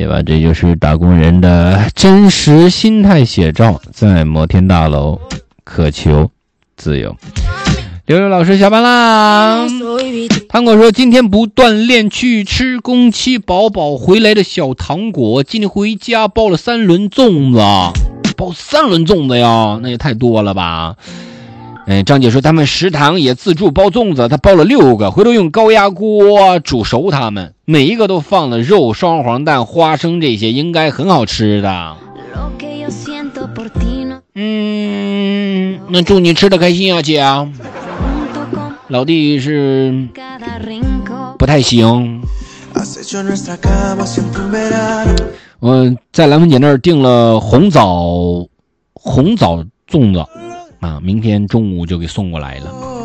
解吧，这就是打工人的真实心态写照，在摩天大楼渴求自由。刘刘老师下班啦。糖果说今天不锻炼去吃工期饱饱回来的小糖果，今天回家包了3轮粽子，包3轮粽子呀，那也太多了吧。张姐说他们食堂也自助包粽子，她包了6个，回头用高压锅煮熟它们，每一个都放了肉、双黄蛋、花生，这些应该很好吃的。那祝你吃得开心啊，姐。老弟是不太行。我在蓝芬姐那儿订了红枣粽子啊，明天中午就给送过来了。